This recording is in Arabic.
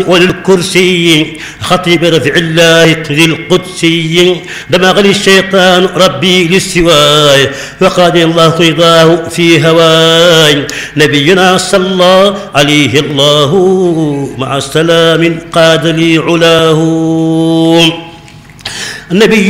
وللكرسي خطيب رفع الله ذي القدسي دمغ الشيطان ربي للسواي وقاد الله رضاه في هواي نبينا صلى عليه الله مع السلام قاد لي علاه النبي